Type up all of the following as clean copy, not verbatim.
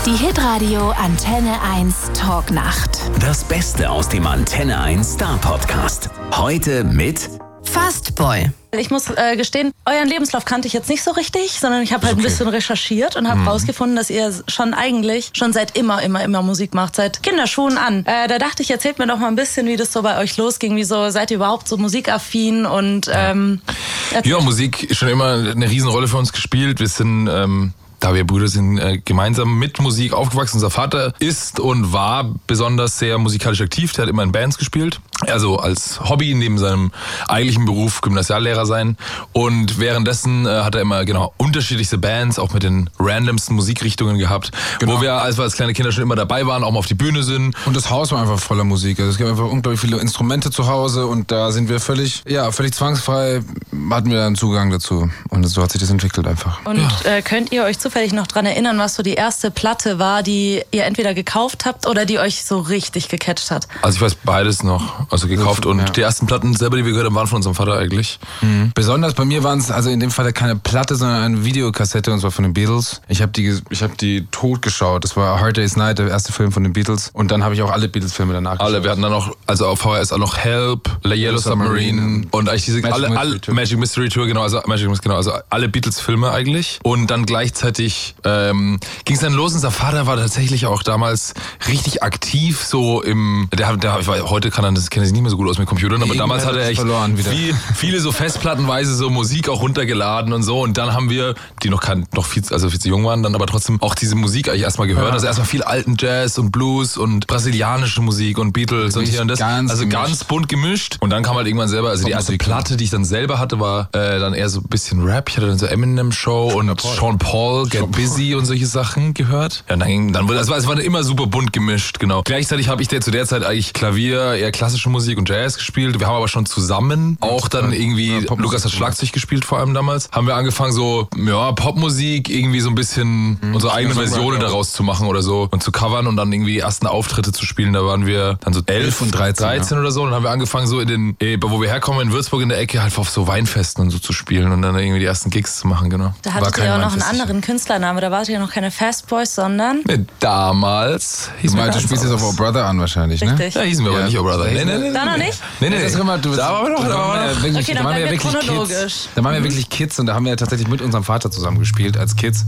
Die Hitradio Antenne 1 Talknacht. Das Beste aus dem Antenne 1 Star Podcast. Heute mit Fastboy. Ich muss gestehen, euren Lebenslauf kannte ich jetzt nicht so richtig, sondern ich habe halt ein bisschen recherchiert und habe rausgefunden, dass ihr schon seit immer Musik macht, seit Kinderschuhen an. Da dachte ich, erzählt mir doch mal ein bisschen, wie das so bei euch losging. Wieso seid ihr überhaupt so musikaffin? Und ja, Musik ist schon immer eine Riesenrolle für uns gespielt. Wir sind da wir Brüder sind, gemeinsam mit Musik aufgewachsen. Unser Vater ist und war besonders sehr musikalisch aktiv. Der hat immer in Bands gespielt. Also als Hobby neben seinem eigentlichen Beruf Gymnasiallehrer sein. Und währenddessen hat er immer unterschiedlichste Bands, auch mit den randomsten Musikrichtungen gehabt. Wo wir, als kleine Kinder schon immer dabei waren, auch mal auf die Bühne sind. Und das Haus war einfach voller Musik. Also es gab einfach unglaublich viele Instrumente zu Hause und da sind wir völlig zwangsfrei, hatten wir einen Zugang dazu. Und so hat sich das entwickelt einfach. Und könnt ihr euch zufällig noch dran erinnern, was so die erste Platte war, die ihr entweder gekauft habt oder die euch so richtig gecatcht hat? Also ich weiß beides noch. Also gekauft und die ersten Platten selber, die wir gehört haben, waren von unserem Vater eigentlich. Mhm. Besonders bei mir waren es also in dem Fall keine Platte, sondern eine Videokassette, und zwar von den Beatles. Ich habe die tot geschaut. Das war A Hard Day's Night, der erste Film von den Beatles. Und dann habe ich auch alle Beatles-Filme danach geschaut. Alle. Wir hatten dann auch, also auf VHS auch noch Help, Yellow Submarine und eigentlich diese Magic Mystery Tour, also alle Beatles-Filme eigentlich. Und dann gleichzeitig ging es dann los. Unser Vater war tatsächlich auch damals richtig aktiv so heute kennt er sich nicht mehr so gut aus mit Computern, aber damals hat er echt viele so festplattenweise so Musik auch runtergeladen und so. Und dann haben wir, die noch viel zu jung waren, dann aber trotzdem auch diese Musik eigentlich erstmal gehört. Also erstmal viel alten Jazz und Blues und brasilianische Musik und Beatles und hier und das. Ganz bunt gemischt. Und dann kam halt irgendwann selber, die erste Platte, die ich dann selber hatte, war dann eher so ein bisschen Rap. Ich hatte dann so Eminem Show und Sean Paul, Get Busy und solche Sachen gehört. Ja, es war immer super bunt gemischt, genau. Gleichzeitig habe ich zu der Zeit eigentlich Klavier, eher klassische Musik und Jazz gespielt. Wir haben aber schon zusammen auch dann irgendwie, Lukas hat Schlagzeug gespielt vor allem damals, haben wir angefangen so, Popmusik irgendwie so ein bisschen unsere eigene Versionen daraus zu machen oder so und zu covern und dann irgendwie die ersten Auftritte zu spielen. Da waren wir dann so 11 und 13 oder so und dann haben wir angefangen so wo wir herkommen in Würzburg in der Ecke halt auf so Weinfesten und so zu spielen und dann irgendwie die ersten Gigs zu machen, genau. Da hattet ihr auch noch einen anderen Künstlername, da wart ihr noch keine Fastboys, sondern... Damals hießen wir... Du spielst jetzt auf Oh Brother an wahrscheinlich, ne? Richtig. Ja, hießen wir aber nicht Oh Brother. Nee. Da noch nicht? Nee. Da waren wir noch. Okay, dann bleiben wir chronologisch. Da waren wir wirklich Kids und da haben wir tatsächlich mit unserem Vater zusammen gespielt als Kids.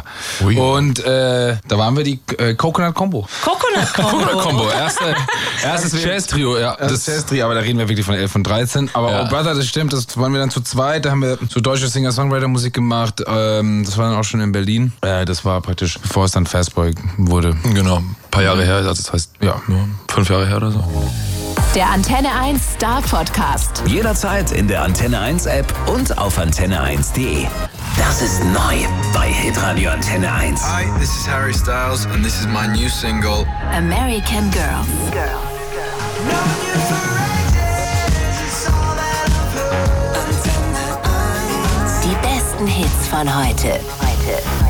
Und da waren wir die Coconut Combo. Coconut Combo. Erstes Jazz-Trio, ja. Das Jazz-Trio, aber da reden wir wirklich von 11 und 13. Aber Oh Brother, das stimmt, das waren wir dann zu zweit. Da haben wir so deutsche Singer-Songwriter-Musik gemacht. Das war dann auch schon in Berlin. Das war praktisch, bevor es dann Fastboy wurde. Genau, ein paar Jahre her. Also das heißt, 5 Jahre her oder so. Der Antenne 1 Star Podcast. jederzeit in der Antenne 1 App und auf antenne1.de. Das ist neu bei Hitradio Antenne 1. Hi, this is Harry Styles and this is my new single American Girl. Die besten Hits von heute.